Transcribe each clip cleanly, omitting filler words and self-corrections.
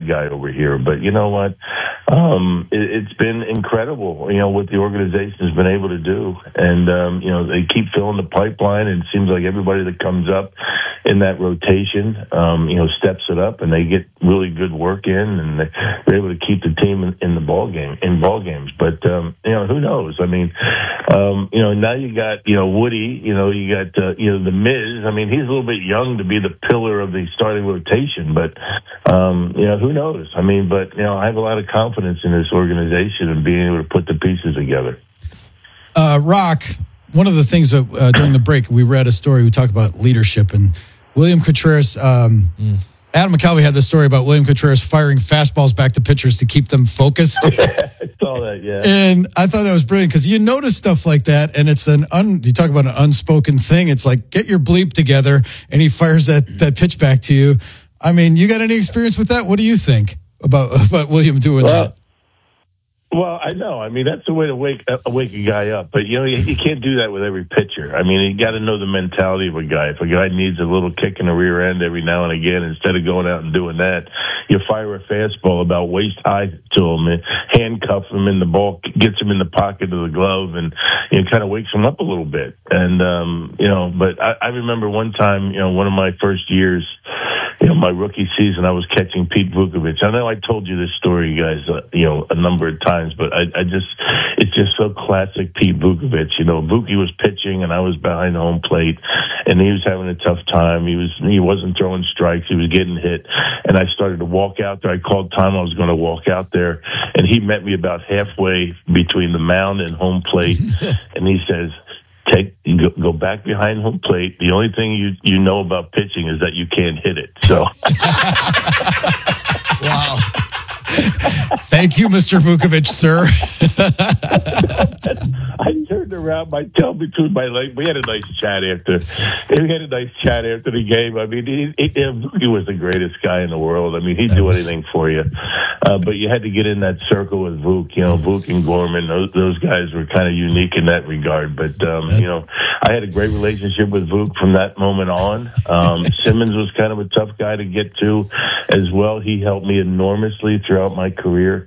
guy over here. But you know what? It's been incredible, what the organization has been able to do. And, they keep filling the pipeline, and it seems like everybody that comes up in that rotation, steps it up, and they get really good work in, and they're able to keep the team in ball games. But, who knows? I mean, now you got, Woody, you got, the Miz. I mean, he's a little bit young to be the pillar of the starting rotation, but, who knows? I mean, but, I have a lot of confidence in this organization and being able to put the pieces together. Rock, one of the things that during the break, we read a story, we talked about leadership, and William Contreras, Adam McCalvey had this story about William Contreras firing fastballs back to pitchers to keep them focused. I saw that, yeah. And I thought that was brilliant because you notice stuff like that, and it's you talk about an unspoken thing. It's like, get your bleep together, and he fires that pitch back to you. I mean, you got any experience with that? What do you think about William doing that? Well, I know. I mean, that's the way to wake a guy up. But, you can't do that with every pitcher. I mean, you got to know the mentality of a guy. If a guy needs a little kick in the rear end every now and again, instead of going out and doing that, you fire a fastball about waist high to him and handcuff him, and the ball gets him in the pocket of the glove, and kind of wakes him up a little bit. And, but I remember one time, one of my first years, my rookie season, I was catching Pete Vukovich. I know I told you this story, you guys, a number of times, but it's just so classic Pete Vukovich. Vukie was pitching and I was behind the home plate, and he was having a tough time. He wasn't throwing strikes. He was getting hit, and I started to walk out there. I called time I was going to walk out there, and he met me about halfway between the mound and home plate, and he says, go back behind home plate. The only thing you know about pitching is that you can't hit it. So, wow. Thank you, Mr. Vukovich, sir. I turned around, my tail between my legs. We had a nice chat after. The game. I mean, he was the greatest guy in the world. I mean, he'd do anything for you. But you had to get in that circle with Vuk. Vuk and Gorman. Those guys were kind of unique in that regard. But I had a great relationship with Vuk from that moment on. Simmons was kind of a tough guy to get to as well. He helped me enormously throughout my career.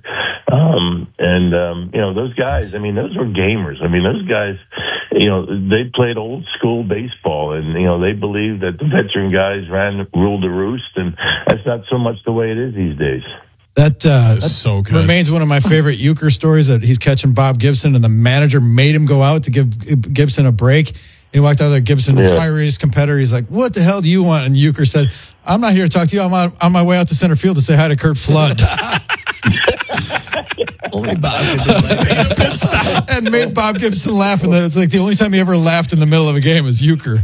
Those guys, I mean, those were gamers. I mean, those guys, they played old school baseball, and, they believed that the veteran guys ruled the roost, and that's not so much the way it is these days. That so good. Remains one of my favorite Euchre stories, that he's catching Bob Gibson, and the manager made him go out to give Gibson a break. He walked out there, Gibson, firing his competitor. He's like, "What the hell do you want?" And Euchre said, "I'm not here to talk to you. I'm on my way out to center field to say hi to Kurt Flood." Only Bob could do that. And made Bob Gibson laugh. And it's like the only time he ever laughed in the middle of a game is Euchre.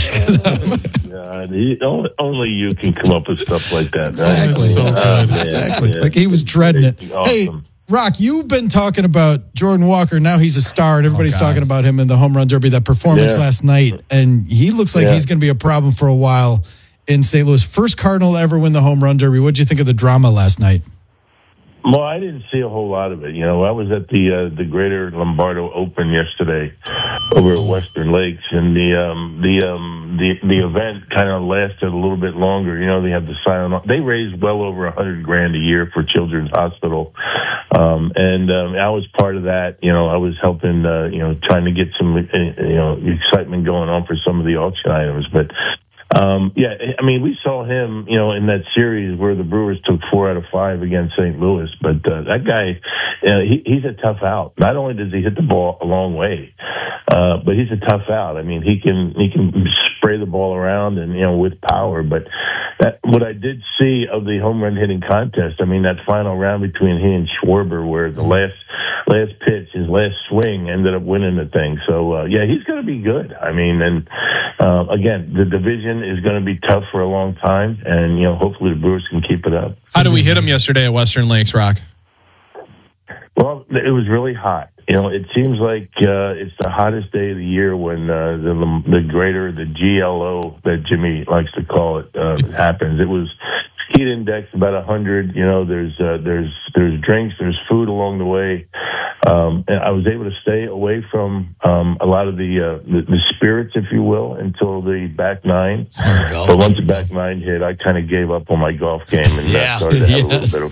God, only you can come up with stuff like that. Exactly. So exactly. Yeah. Like he was dreading it. Awesome. Hey, Rock, you've been talking about Jordan Walker. Now he's a star, and everybody's talking about him in the home run derby, that performance last night. And he looks like he's going to be a problem for a while in St. Louis. First Cardinal to ever win the home run derby. What did you think of the drama last night? Well, I didn't see a whole lot of it. I was at the Greater Lombardo Open yesterday over at Western Lakes, and the event kind of lasted a little bit longer. They have the silent. They raise well over $100,000 a year for Children's Hospital, and I was part of that. I was helping, trying to get some, excitement going on for some of the auction items, but. I mean, we saw him, in that series where the Brewers took 4 out of 5 against St. Louis. But that guy, he's a tough out. Not only does he hit the ball a long way, but he's a tough out. I mean, he can spray the ball around and with power. But what I did see of the home run hitting contest, I mean, that final round between he and Schwarber, where the last pitch, his last swing, ended up winning the thing. So he's going to be good. I mean, and again, the division is going to be tough for a long time, and hopefully the Brewers can keep it up. How did we hit him yesterday at Western Lakes, Rock? Well, it was really hot. It seems like it's the hottest day of the year when the GLO that Jimmy likes to call it happens. It was heat index about 100. There's drinks, there's food along the way. And I was able to stay away from a lot of the spirits, if you will, until the back nine. But once the back nine hit, I kind of gave up on my golf game and started to have a little bit of